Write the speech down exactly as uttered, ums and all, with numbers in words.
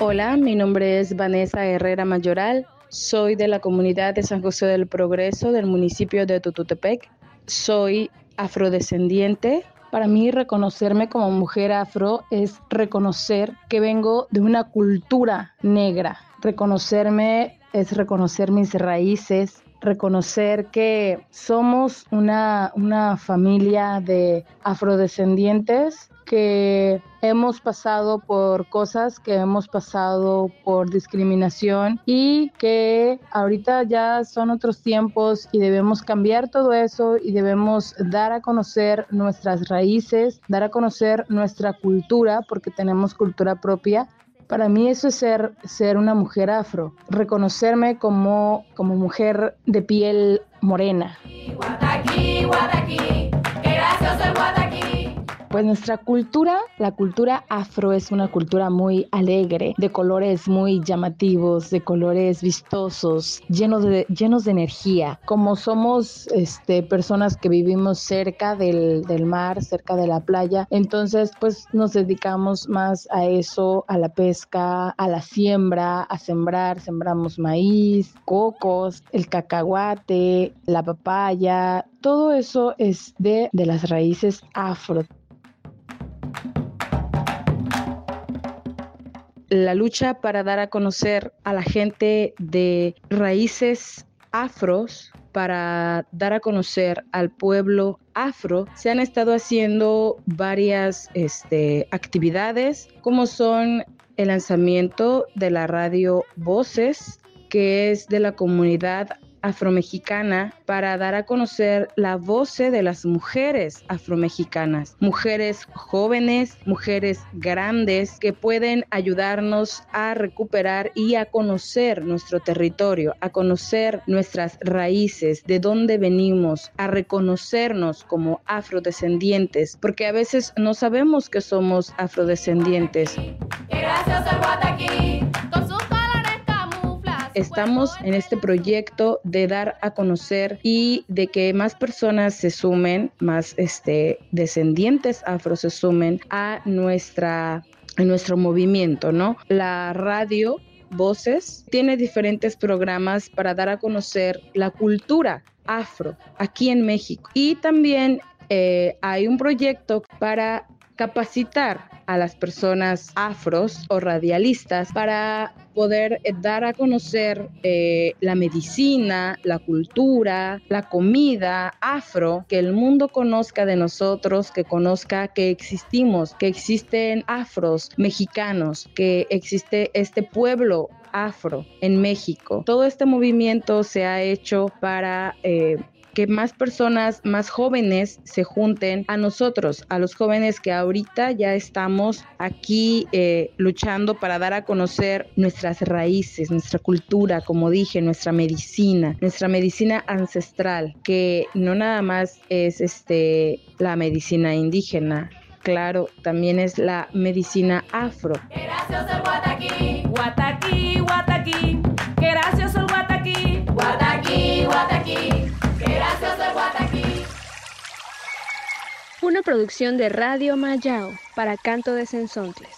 Hola, mi nombre es Vanessa Herrera Mayoral. Soy de la comunidad de San José del Progreso del municipio de Tututepec. Soy afrodescendiente. Para mí, reconocerme como mujer afro es reconocer que vengo de una cultura negra. Reconocerme es reconocer mis raíces, reconocer que somos una, una familia de afrodescendientes que hemos pasado por cosas, que hemos pasado por discriminación y que ahorita ya son otros tiempos y debemos cambiar todo eso y debemos dar a conocer nuestras raíces, dar a conocer nuestra cultura porque tenemos cultura propia. Para mí eso es ser, ser una mujer afro, reconocerme como, como mujer de piel morena. Guataquí, guataquí, qué gracioso el guataquí. Pues nuestra cultura, la cultura afro es una cultura muy alegre, de colores muy llamativos, de colores vistosos, llenos de, llenos de energía. Como somos este, personas que vivimos cerca del, del mar, cerca de la playa, entonces pues nos dedicamos más a eso, a la pesca, a la siembra, a sembrar, sembramos maíz, cocos, el cacahuate, la papaya, todo eso es de, de las raíces afro. La lucha para dar a conocer a la gente de raíces afros, para dar a conocer al pueblo afro, se han estado haciendo varias este, actividades, como son el lanzamiento de la radio Voces, que es de la comunidad afromexicana, para dar a conocer la voz de las mujeres afromexicanas, mujeres jóvenes, mujeres grandes que pueden ayudarnos a recuperar y a conocer nuestro territorio, a conocer nuestras raíces, de dónde venimos, a reconocernos como afrodescendientes, porque a veces no sabemos que somos afrodescendientes. Gracias al Guataquí, con sus colores camuflados. Estamos en este proyecto de dar a conocer y de que más personas se sumen, más este, descendientes afro se sumen a, nuestra, a nuestro movimiento, ¿no? La radio Voces tiene diferentes programas para dar a conocer la cultura afro aquí en México. Y también eh, hay un proyecto para capacitar a las personas afros o radialistas para poder eh, dar a conocer eh, la medicina, la cultura, la comida afro, que el mundo conozca de nosotros, que conozca que existimos, que existen afros mexicanos, que existe este pueblo afro en México. Todo este movimiento se ha hecho para eh, que más personas, más jóvenes se junten a nosotros, a los jóvenes que ahorita ya estamos aquí eh, luchando para dar a conocer nuestras raíces, nuestra cultura, como dije, nuestra medicina, nuestra medicina ancestral, que no nada más es este, la medicina indígena, claro, también es la medicina afro. ¡Qué gracioso el Guataquí! Guataquí, Guataquí, ¡qué gracioso el Guataquí! Guataquí, Guataquí. Una producción de Radio Mayao para Canto de Sensontles.